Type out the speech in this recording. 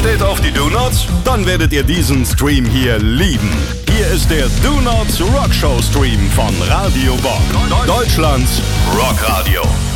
Steht auf die Do-Nots? Dann werdet ihr diesen Stream hier lieben. Hier ist der Do-Nots Rockshow Stream von Radio Bock. Deutschlands Rockradio.